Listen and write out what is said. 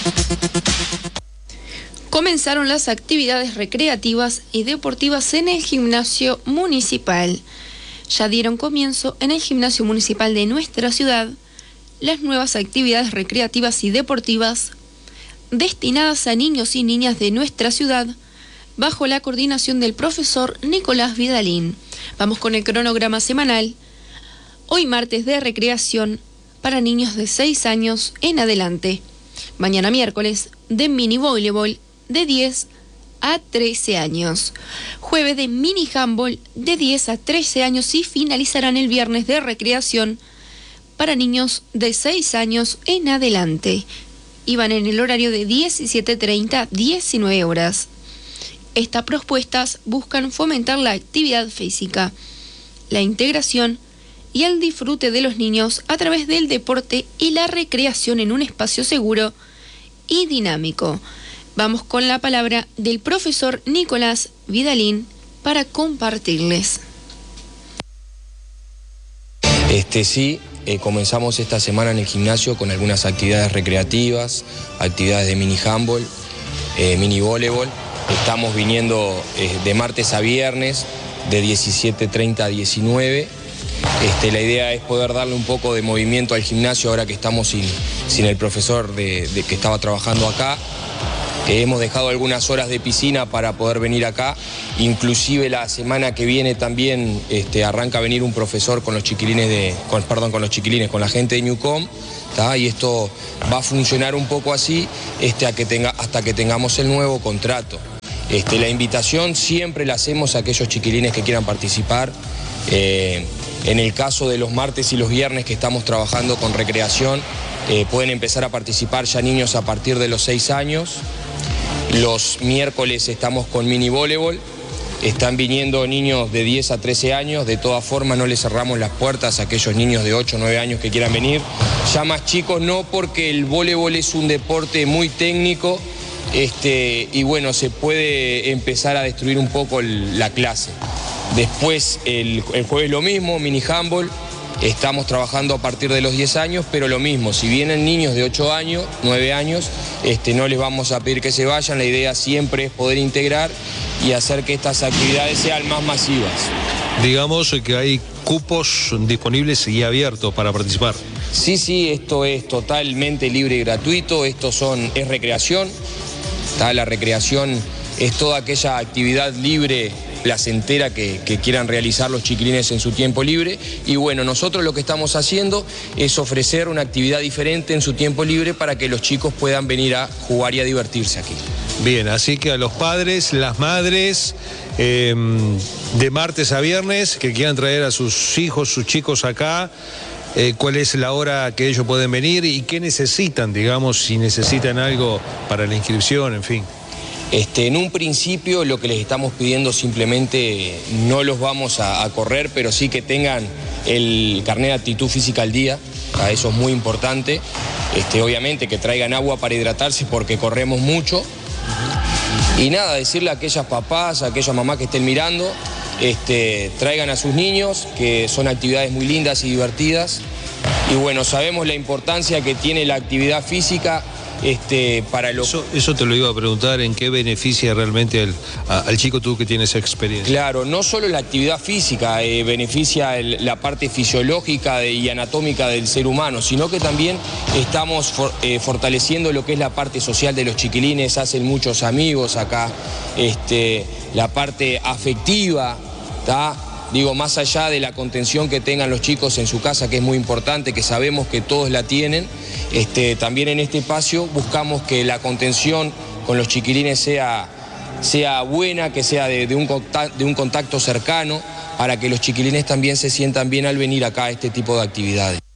Comenzaron las actividades recreativas y deportivas en el gimnasio municipal. Ya dieron comienzo en el gimnasio municipal de nuestra ciudad las nuevas actividades recreativas y deportivas destinadas a niños y niñas de nuestra ciudad bajo la coordinación del profesor Nicolás Vidalín. Vamos con el cronograma semanal. Hoy martes de recreación para niños de 6 años en adelante. Mañana miércoles de mini voleibol de 10 a 13 años. Jueves de mini handball de 10 a 13 años y finalizarán el viernes de recreación para niños de 6 años en adelante. Y van en el horario de 17:30 a 19 horas. Estas propuestas buscan fomentar la actividad física, la integración y el disfrute de los niños a través del deporte y la recreación en un espacio seguro y dinámico. Vamos con la palabra del profesor Nicolás Vidalín para compartirles. Comenzamos esta semana en el gimnasio con algunas actividades recreativas, actividades de mini handball, mini voleibol. Estamos viniendo de martes a viernes, de 17:30 a 19. La idea es poder darle un poco de movimiento al gimnasio ahora que estamos sin el profesor que estaba trabajando acá. Hemos dejado algunas horas de piscina para poder venir acá. Inclusive la semana que viene también arranca a venir un profesor con los chiquilines, con la gente de Newcom, ¿tá? Y esto va a funcionar un poco así hasta que tengamos el nuevo contrato. La invitación siempre la hacemos a aquellos chiquilines que quieran participar. En el caso de los martes y los viernes que estamos trabajando con recreación, pueden empezar a participar ya niños a partir de los 6 años. Los miércoles estamos con mini voleibol. Están viniendo niños de 10 a 13 años. De todas formas no les cerramos las puertas a aquellos niños de 8 o 9 años que quieran venir. Ya más chicos no, porque el voleibol es un deporte muy técnico. Y bueno, se puede empezar a destruir un poco la clase. Después el jueves lo mismo, mini handball. Estamos trabajando a partir de los 10 años, pero lo mismo, si vienen niños de 8 años, 9 años, no les vamos a pedir que se vayan. La idea siempre es poder integrar y hacer que estas actividades sean más masivas. Digamos que hay cupos disponibles y abiertos para participar. Sí, esto es totalmente libre y gratuito. Es recreación. La recreación es toda aquella actividad libre, placentera que quieran realizar los chiquilines en su tiempo libre. Y bueno, nosotros lo que estamos haciendo es ofrecer una actividad diferente en su tiempo libre para que los chicos puedan venir a jugar y a divertirse aquí. Bien, así que a los padres, las madres, de martes a viernes, que quieran traer a sus hijos, sus chicos acá, cuál es la hora que ellos pueden venir y qué necesitan, digamos, si necesitan algo para la inscripción, en fin. En un principio lo que les estamos pidiendo simplemente no los vamos a correr, pero sí que tengan el carnet de aptitud física al día. Eso es muy importante. Obviamente que traigan agua para hidratarse porque corremos mucho. Y nada, decirle a aquellas papás, a aquellas mamás que estén mirando, traigan a sus niños, que son actividades muy lindas y divertidas. Y bueno, sabemos la importancia que tiene la actividad física. Para Eso te lo iba a preguntar, ¿en qué beneficia realmente al chico tú que tienes experiencia? Claro, no solo la actividad física beneficia la parte fisiológica y anatómica del ser humano, sino que también estamos fortaleciendo lo que es la parte social de los chiquilines. Hacen muchos amigos acá, la parte afectiva, ¿tá? Digo, más allá de la contención que tengan los chicos en su casa, que es muy importante, que sabemos que todos la tienen, también en este espacio buscamos que la contención con los chiquilines sea buena, que sea de un contacto cercano, para que los chiquilines también se sientan bien al venir acá a este tipo de actividades.